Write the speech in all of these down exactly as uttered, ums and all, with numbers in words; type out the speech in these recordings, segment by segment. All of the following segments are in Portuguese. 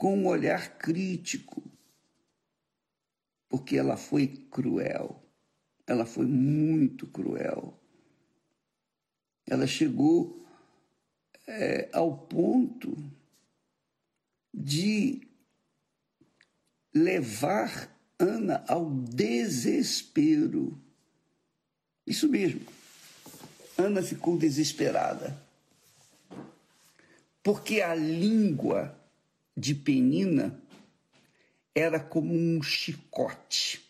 com um olhar crítico, porque ela foi cruel, ela foi muito cruel. Ela chegou é, ao ponto de levar Ana ao desespero. Isso mesmo, Ana ficou desesperada, porque a língua de Penina era como um chicote,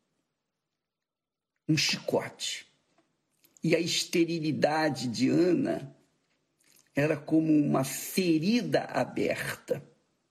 um chicote. E a esterilidade de Ana era como uma ferida aberta,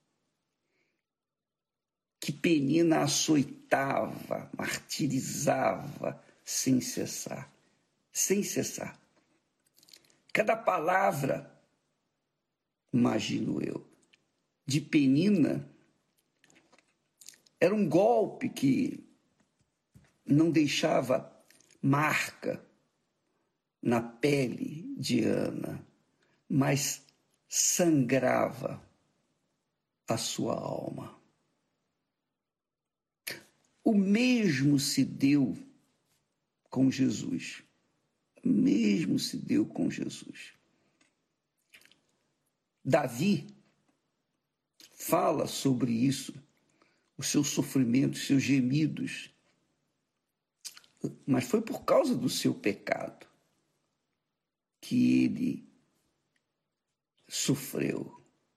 que Penina açoitava, martirizava sem cessar, sem cessar. Cada palavra, imagino eu, de Penina era um golpe que não deixava marca na pele de Ana, mas sangrava a sua alma. O mesmo se deu com Jesus. O mesmo se deu com Jesus. Davi fala sobre isso, os seus sofrimentos, seus gemidos. Mas foi por causa do seu pecado que ele sofreu.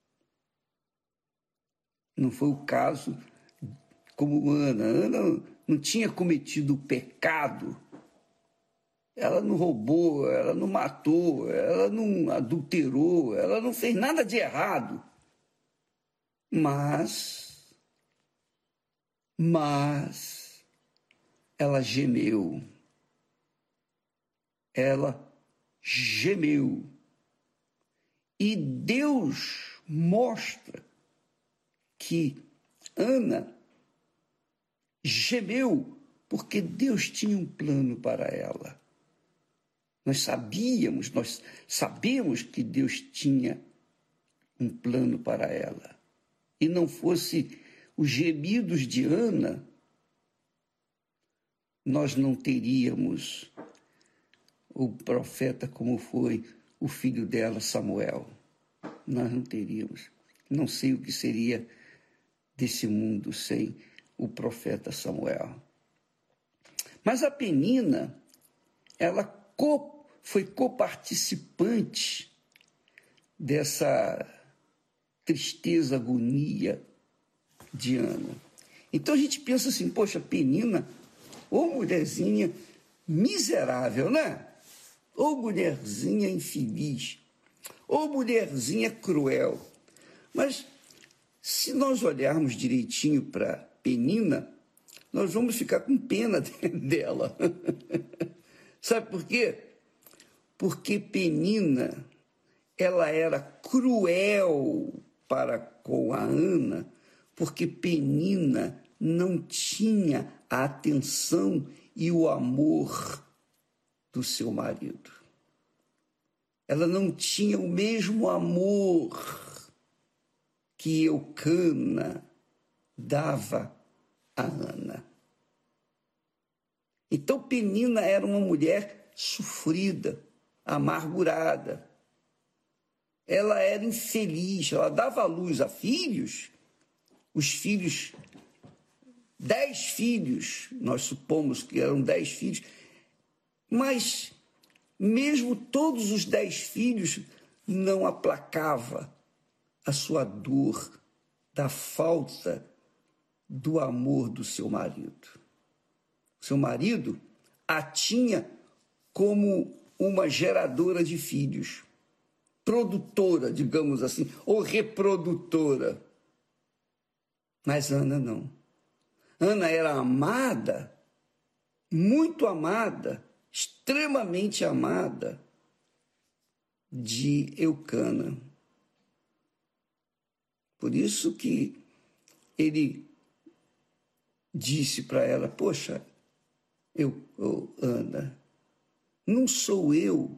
Não foi o caso como Ana. Ana não tinha cometido o pecado. Ela não roubou, ela não matou, ela não adulterou, ela não fez nada de errado. Mas, mas, ela gemeu. Ela gemeu. E Deus mostra que Ana gemeu porque Deus tinha um plano para ela. Nós sabíamos, nós sabemos que Deus tinha um plano para ela. E não fosse os gemidos de Ana, nós não teríamos o profeta como foi o filho dela, Samuel. Nós não teríamos. Não sei o que seria desse mundo sem o profeta Samuel. Mas a Penina, ela co, foi coparticipante dessa tristeza, agonia de Ana. Então a gente pensa assim, poxa, Penina, ô mulherzinha miserável, né? Ô mulherzinha infeliz, ô mulherzinha cruel. Mas se nós olharmos direitinho para Penina, nós vamos ficar com pena dela. Sabe por quê? Porque Penina, ela era cruel para com a Ana, porque Penina não tinha a atenção e o amor do seu marido. Ela não tinha o mesmo amor que Eucana dava a Ana. Então Penina era uma mulher sofrida, amargurada. Ela era infeliz, ela dava à luz a filhos, os filhos, dez filhos, nós supomos que eram dez filhos, mas mesmo todos os dez filhos não aplacava a sua dor da falta do amor do seu marido. Seu marido a tinha como uma geradora de filhos, produtora, digamos assim, ou reprodutora. Mas Ana não. Ana era amada, muito amada, extremamente amada de Eucana. Por isso que ele disse para ela, poxa, eu, eu, Ana, não sou eu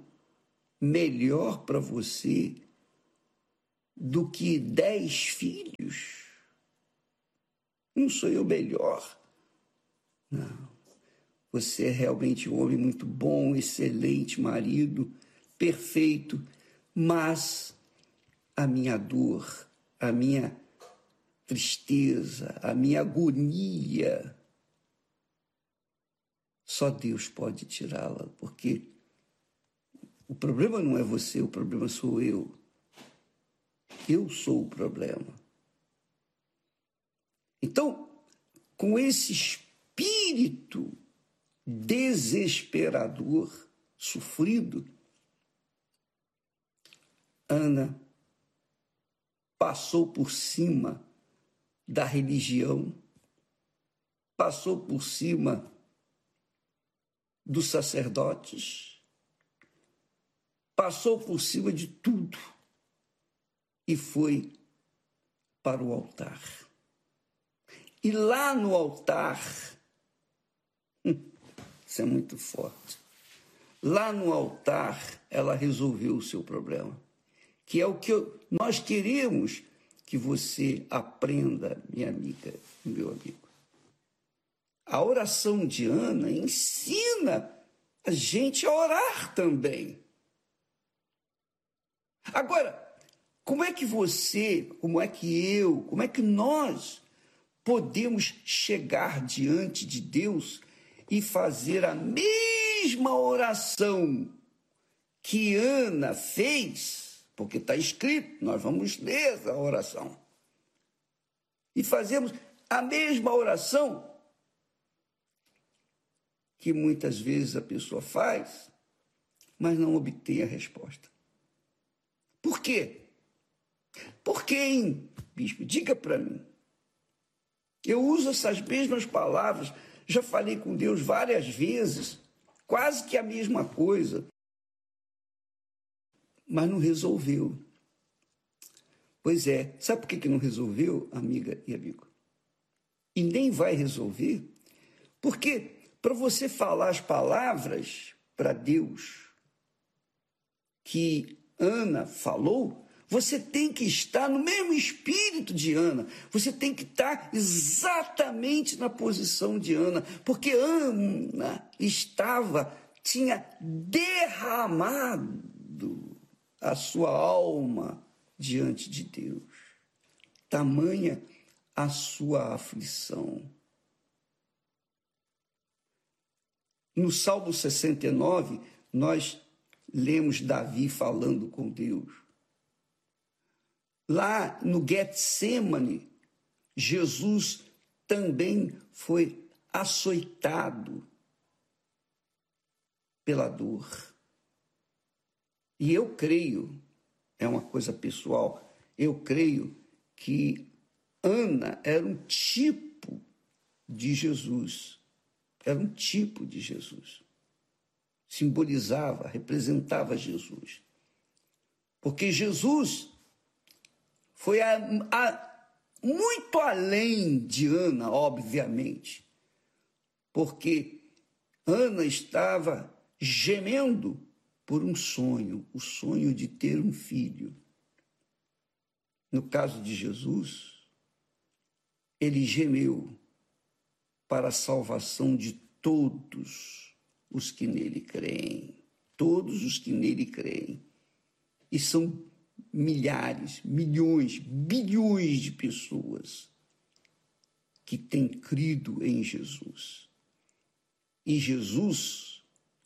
melhor para você do que dez filhos? Não sou eu melhor. Não. Você é realmente um homem muito bom, excelente marido, perfeito, mas a minha dor, a minha tristeza, a minha agonia, só Deus pode tirá-la, porque o problema não é você, o problema sou eu. Eu sou o problema. Então, com esse espírito desesperador, sofrido, Ana passou por cima da religião, passou por cima dos sacerdotes, passou por cima de tudo e foi para o altar. E lá no altar, isso é muito forte, lá no altar ela resolveu o seu problema, que é o que eu, nós queremos que você aprenda, minha amiga, meu amigo. A oração de Ana ensina a gente a orar também. Agora, como é que você, como é que eu, como é que nós podemos chegar diante de Deus e fazer a mesma oração que Ana fez? Porque está escrito, nós vamos ler essa oração. E fazemos a mesma oração que muitas vezes a pessoa faz, mas não obtém a resposta. Por quê? Por quê, hein, bispo? Diga para mim. Eu uso essas mesmas palavras, já falei com Deus várias vezes, quase que a mesma coisa, mas não resolveu. Pois é, sabe por que não resolveu, amiga e amigo? E nem vai resolver, porque para você falar as palavras para Deus que Ana falou, você tem que estar no mesmo espírito de Ana, você tem que estar exatamente na posição de Ana, porque Ana estava, tinha derramado a sua alma diante de Deus. Tamanha a sua aflição. No Salmo sessenta e nove, nós lemos Davi falando com Deus. Lá no Getsêmani, Jesus também foi açoitado pela dor. E eu creio, é uma coisa pessoal, eu creio que Ana era um tipo de Jesus. Era um tipo de Jesus. Simbolizava, representava Jesus. Porque Jesus foi a, a, muito além de Ana, obviamente. Porque Ana estava gemendo por um sonho, o sonho de ter um filho. No caso de Jesus, ele gemeu para a salvação de todos os que nele creem. Todos os que nele creem. E são milhares, milhões, bilhões de pessoas que têm crido em Jesus. E Jesus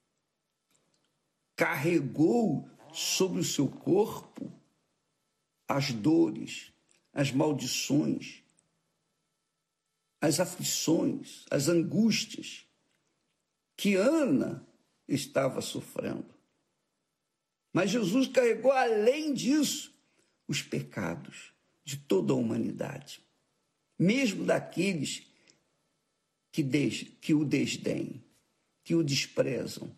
carregou sobre o seu corpo as dores, as maldições, as aflições, as angústias que Ana estava sofrendo. Mas Jesus carregou, além disso, os pecados de toda a humanidade, mesmo daqueles que, des, que o desdém, que o desprezam.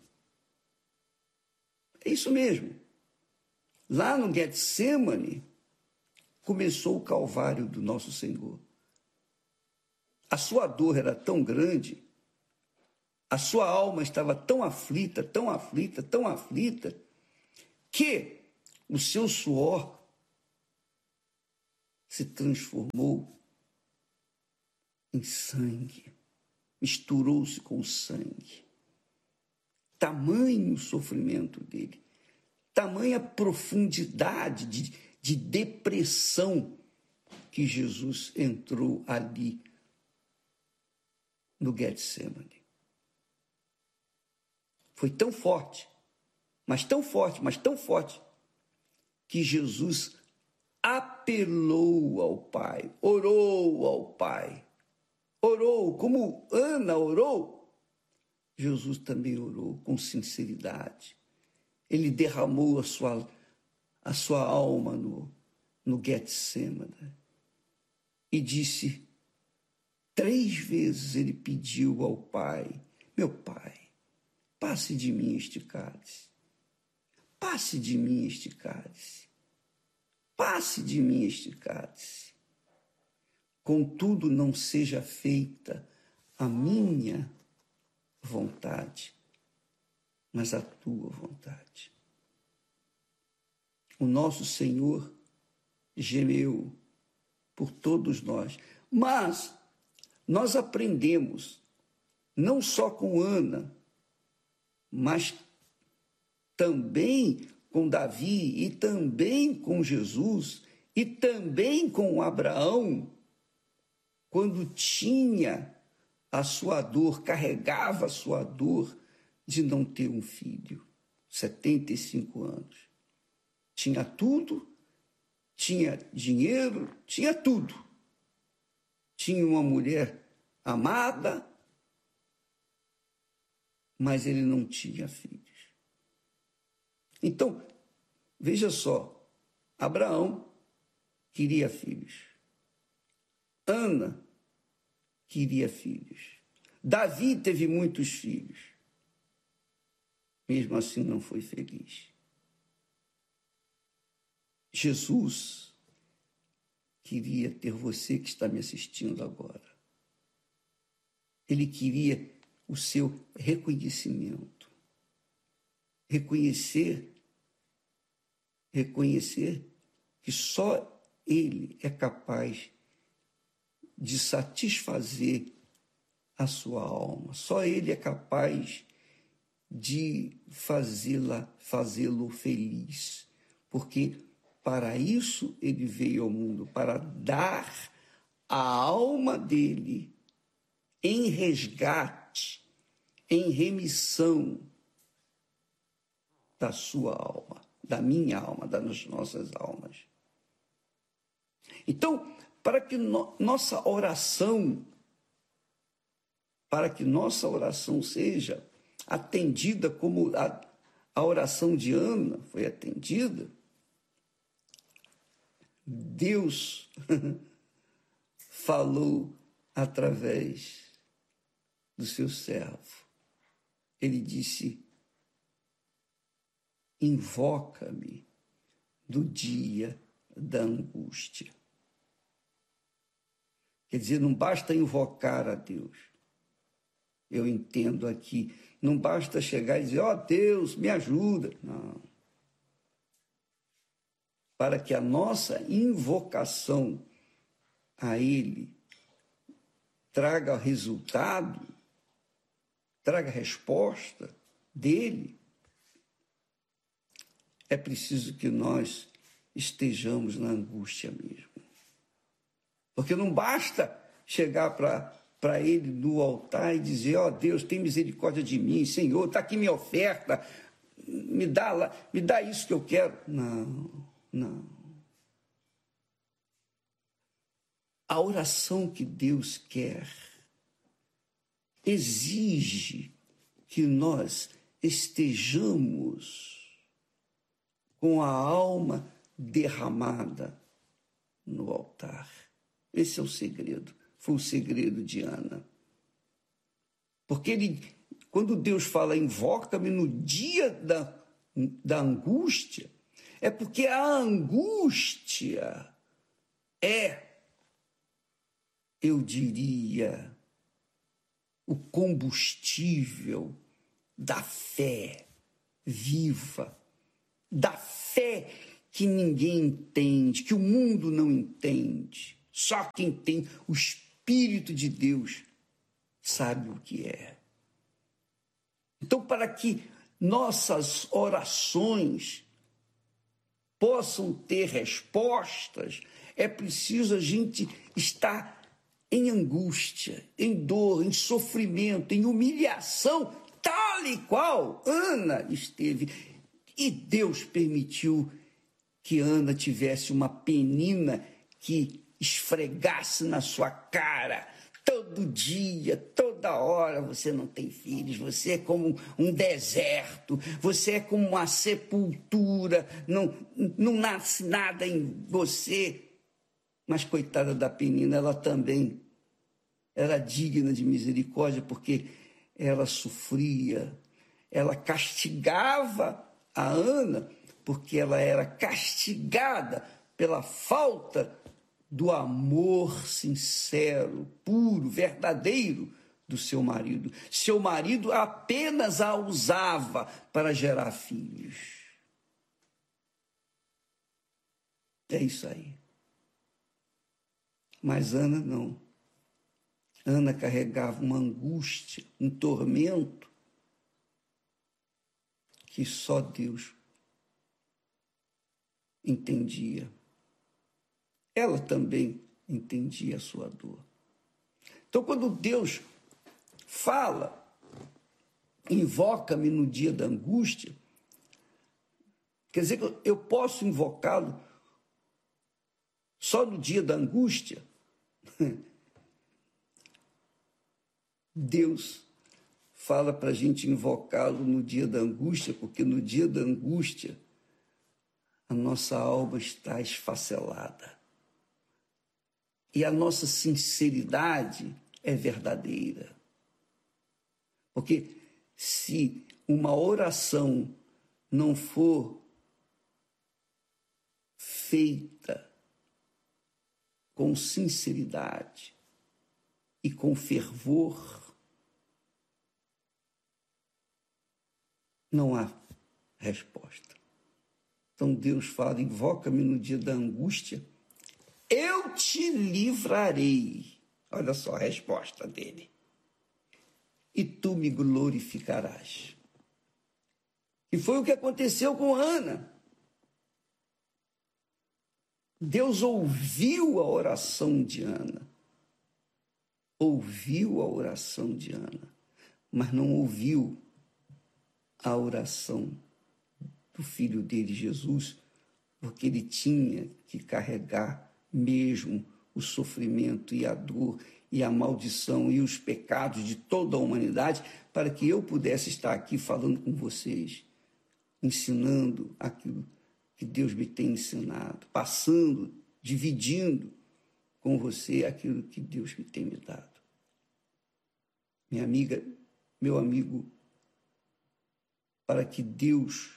É isso mesmo. Lá no Getsêmani, começou o calvário do nosso Senhor. A sua dor era tão grande, a sua alma estava tão aflita, tão aflita, tão aflita, que o seu suor se transformou em sangue, misturou-se com o sangue. Tamanho o sofrimento dele, tamanha profundidade de, de depressão que Jesus entrou ali no Getsemane. Foi tão forte, mas tão forte, mas tão forte, que Jesus apelou ao Pai, orou ao Pai, orou, como Ana orou, Jesus também orou com sinceridade. Ele derramou a sua, a sua alma no, no Getsemane e disse, três vezes ele pediu ao Pai, meu Pai, passe de mim este cálice, passe de mim este cálice, passe de mim este cálice. Contudo, não seja feita a minha vontade, mas a tua vontade. O nosso Senhor gemeu por todos nós, mas nós aprendemos, não só com Ana, mas também com Davi, e também com Jesus, e também com Abraão, quando tinha a sua dor, carregava a sua dor de não ter um filho, setenta e cinco anos. Tinha tudo, tinha dinheiro, tinha tudo. Tinha uma mulher amada, mas ele não tinha filhos. Então, veja só, Abraão queria filhos. Ana queria filhos. Davi teve muitos filhos. Mesmo assim não foi feliz. Jesus queria ter você que está me assistindo agora. Ele queria o seu reconhecimento. Reconhecer, reconhecer que só Ele é capaz de satisfazer a sua alma. Só Ele é capaz de fazê-la, fazê-lo feliz. Porque para isso Ele veio ao mundo, para dar a alma dele em resgate, em remissão da sua alma, da minha alma, das nossas almas. Então, para que no, nossa oração, para que nossa oração seja atendida como a, a oração de Ana foi atendida, Deus falou através do seu servo. Ele disse, invoca-me do dia da angústia. Quer dizer, não basta invocar a Deus. Eu entendo aqui, não basta chegar e dizer, ó oh, Deus, me ajuda. Não. Para que a nossa invocação a Ele traga resultado, traga resposta dele, é preciso que nós estejamos na angústia mesmo. Porque não basta chegar para ele no altar e dizer, ó oh, Deus, tem misericórdia de mim, Senhor, está aqui minha oferta, me dá, lá, me dá isso que eu quero. Não, não. A oração que Deus quer exige que nós estejamos com a alma derramada no altar. Esse é o segredo, foi o segredo de Ana. Porque ele, quando Deus fala, invoca-me no dia da, da angústia, é porque a angústia é, eu diria, o combustível da fé viva, da fé que ninguém entende, que o mundo não entende. Só quem tem o Espírito Espírito de Deus sabe o que é. Então, para que nossas orações possam ter respostas, é preciso a gente estar em angústia, em dor, em sofrimento, em humilhação, tal e qual Ana esteve. E Deus permitiu que Ana tivesse uma penina que esfregasse na sua cara todo dia, toda hora. Você não tem filhos, você é como um deserto, você é como uma sepultura, não, não nasce nada em você. Mas coitada da penina, ela também era digna de misericórdia, porque ela sofria, ela castigava a Ana, porque ela era castigada pela falta do amor sincero, puro, verdadeiro do seu marido. Seu marido apenas a usava para gerar filhos. É isso aí. Mas Ana não. Ana carregava uma angústia, um tormento que só Deus entendia. Ela também entendia a sua dor. Então, quando Deus fala, invoca-me no dia da angústia, quer dizer que eu posso invocá-lo só no dia da angústia? Deus fala para a gente invocá-lo no dia da angústia, porque no dia da angústia a nossa alma está esfacelada. E a nossa sinceridade é verdadeira. Porque se uma oração não for feita com sinceridade e com fervor, não há resposta. Então Deus fala, invoca-me no dia da angústia, eu te livrarei. Olha só a resposta dele. E tu me glorificarás. E foi o que aconteceu com Ana. Deus ouviu a oração de Ana. Ouviu a oração de Ana, mas não ouviu a oração do filho dele, Jesus, porque ele tinha que carregar mesmo o sofrimento e a dor e a maldição e os pecados de toda a humanidade, para que eu pudesse estar aqui falando com vocês, ensinando aquilo que Deus me tem ensinado, passando, dividindo com você aquilo que Deus me tem me dado. Minha amiga, meu amigo, para que Deus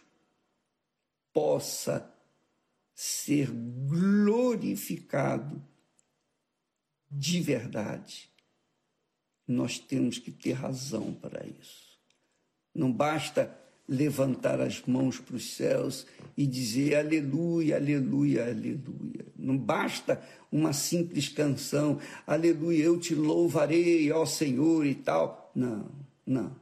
possa ser glorificado de verdade, nós temos que ter razão para isso. Não basta levantar as mãos para os céus e dizer aleluia, aleluia, aleluia. Não basta uma simples canção, aleluia, eu te louvarei, ó Senhor e tal. Não, não.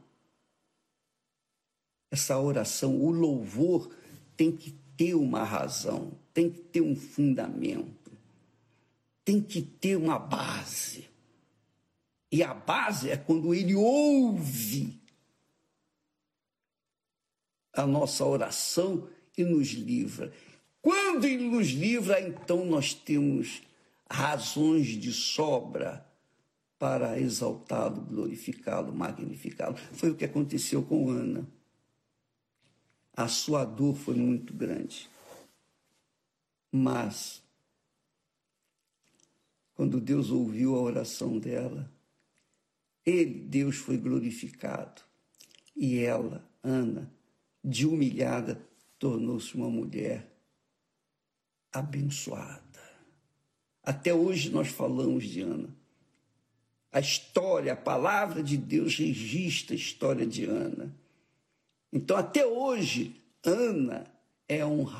Essa oração, o louvor tem que ter uma razão, tem que ter um fundamento, tem que ter uma base. E a base é quando ele ouve a nossa oração e nos livra. Quando ele nos livra, então nós temos razões de sobra para exaltá-lo, glorificá-lo, magnificá-lo. Foi o que aconteceu com Ana. A sua dor foi muito grande. Mas, quando Deus ouviu a oração dela, ele, Deus, foi glorificado. E ela, Ana, de humilhada, tornou-se uma mulher abençoada. Até hoje nós falamos de Ana. A história, a palavra de Deus registra a história de Ana. Então, até hoje, Ana é honrada.